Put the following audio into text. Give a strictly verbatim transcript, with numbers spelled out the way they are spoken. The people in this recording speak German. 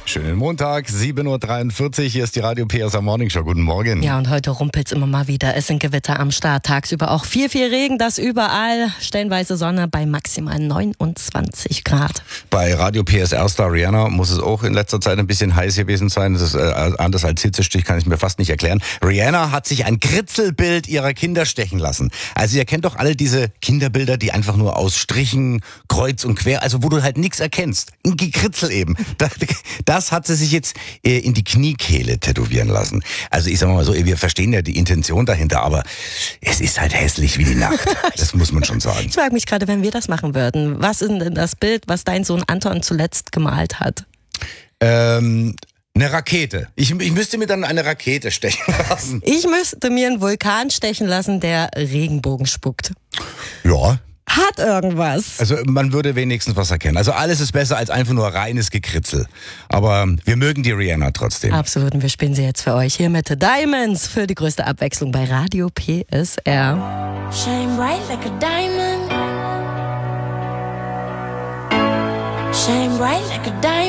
Schönen Montag, sieben Uhr dreiundvierzig, hier ist die Radio P S A Morning Show. Guten Morgen. Ja, und heute rumpelt's immer mal wieder. Es sind Gewitter am Start, tagsüber auch viel, viel Regen, das überall. Stellenweise Sonne bei maximal neunundzwanzig Grad. Bei Radio P S R-Star Rihanna muss es auch in letzter Zeit ein bisschen heiß gewesen sein. Das ist äh, anders als Hitzestich, kann ich mir fast nicht erklären. Rihanna hat sich ein Kritzelbild ihrer Kinder stechen lassen. Also ihr kennt doch alle diese Kinderbilder, die einfach nur aus Strichen, kreuz und quer, also wo du halt nichts erkennst. Ein Gekritzel eben. Das hat sie sich jetzt äh, in die Kniekehle tätowieren lassen. Also ich sag mal so, wir verstehen ja die Intention dahinter, aber es ist halt hässlich wie die Nacht. Das muss man schon sagen. Ich frage mich gerade, wenn wir das machen würden, was ist denn das Bild, was dein Sohn Anton zuletzt gemalt hat? Ähm... Eine Rakete. Ich, ich müsste mir dann eine Rakete stechen lassen. Ich müsste mir einen Vulkan stechen lassen, der Regenbogen spuckt. Ja. Hat irgendwas. Also man würde wenigstens was erkennen. Also alles ist besser als einfach nur reines Gekritzel. Aber wir mögen die Rihanna trotzdem. Absolut. Und wir spielen sie jetzt für euch hier mit Diamonds für die größte Abwechslung bei Radio P S R. Shine bright like a diamond. Shine bright like a diamond.